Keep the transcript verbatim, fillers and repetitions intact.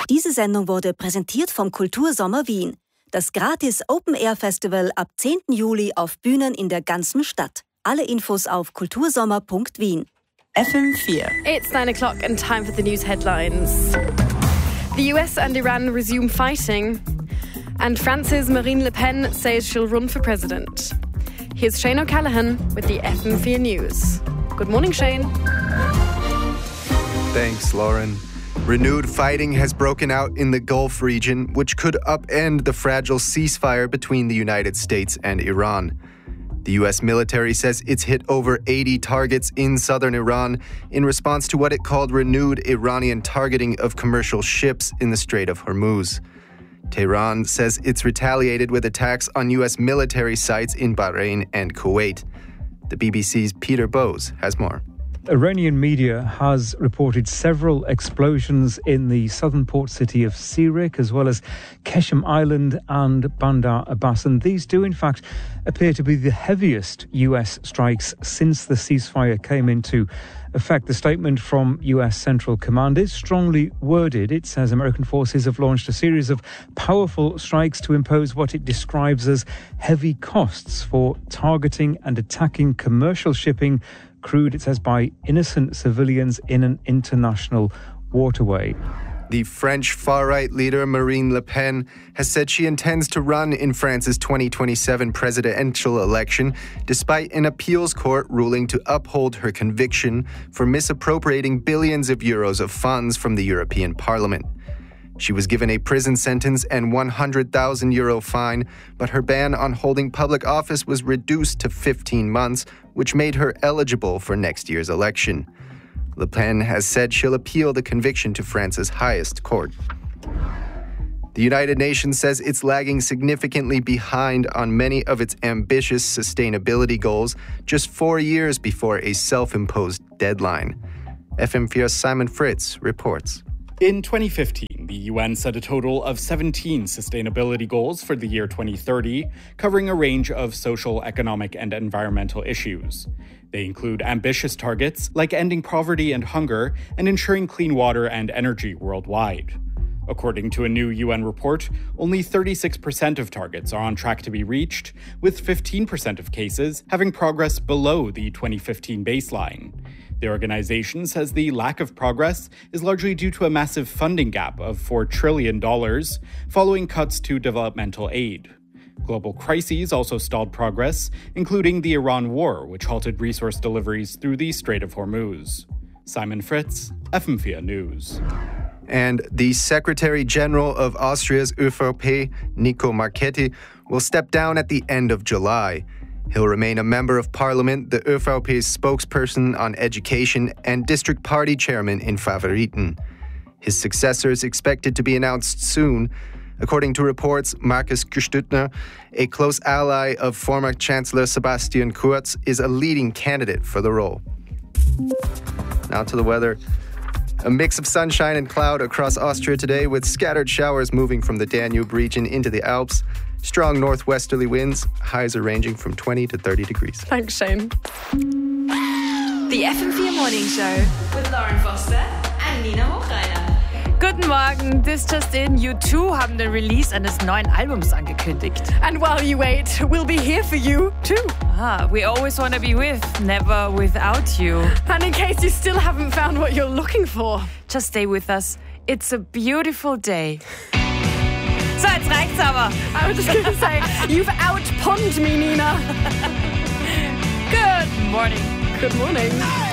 Diese Sendung wurde präsentiert vom Kultursommer Wien. Das gratis Open-Air-Festival ab zehnten Juli auf Bühnen in der ganzen Stadt. Alle Infos auf kultursommer punkt wien. F M four. It's nine o'clock and time for the news headlines. The U S and Iran resume fighting, and France's Marine Le Pen says she'll run for president. Here's Shane O'Callaghan with the F M four News. Good morning, Shane. Thanks, Lauren. Renewed fighting has broken out in the Gulf region, which could upend the fragile ceasefire between the United States and Iran. The U S military says it's hit over eighty targets in southern Iran in response to what it called renewed Iranian targeting of commercial ships in the Strait of Hormuz. Tehran says it's retaliated with attacks on U S military sites in Bahrain and Kuwait. The B B C's Peter Bowes has more. Iranian media has reported several explosions in the southern port city of Sirik, as well as Keshem Island and Bandar Abbas. And these do, in fact, appear to be the heaviest U S strikes since the ceasefire came into effect. The statement from U S Central Command is strongly worded. It says American forces have launched a series of powerful strikes to impose what it describes as heavy costs for targeting and attacking commercial shipping, crude, it says, by innocent civilians in an international waterway. The French far-right leader Marine Le Pen has said she intends to run in France's twenty twenty-seven presidential election, despite an appeals court ruling to uphold her conviction for misappropriating billions of euros of funds from the European Parliament. She was given a prison sentence and one hundred thousand euro fine, but her ban on holding public office was reduced to fifteen months, which made her eligible for next year's election. Le Pen has said she'll appeal the conviction to France's highest court. The United Nations says it's lagging significantly behind on many of its ambitious sustainability goals, just four years before a self-imposed deadline. F M four's Simon Fritz reports. In twenty fifteen, the U N set a total of seventeen sustainability goals for the year twenty thirty, covering a range of social, economic, and environmental issues. They include ambitious targets like ending poverty and hunger and ensuring clean water and energy worldwide. According to a new U N report, only thirty-six percent of targets are on track to be reached, with fifteen percent of cases having progress below the twenty fifteen baseline. The organization says the lack of progress is largely due to a massive funding gap of four trillion dollars following cuts to developmental aid. Global crises also stalled progress, including the Iran war, which halted resource deliveries through the Strait of Hormuz. Simon Fritz, F M four News. And the Secretary General of Austria's ÖVP, Nico Marchetti, will step down at the end of July. He'll remain a member of parliament, the ÖVP's spokesperson on education, and district party chairman in Favoriten. His successor is expected to be announced soon. According to reports, Markus Gestüttner, a close ally of former Chancellor Sebastian Kurz, is a leading candidate for the role. Now to the weather. A mix of sunshine and cloud across Austria today, with scattered showers moving from the Danube region into the Alps. Strong northwesterly winds, highs are ranging from twenty to thirty degrees. Thanks, Shane. The F M four Morning Show with Lauren Foster and Nina Hochreiner. Guten Morgen, this just in, U two haben den Release eines neuen Albums angekündigt. And while you wait, we'll be here for you too. Ah, we always want to be with, never without you. And in case you still haven't found what you're looking for, just stay with us. It's a beautiful day. So, jetzt reicht's aber. I was just going to say, you've outpunned me, Nina. Good morning. Good morning.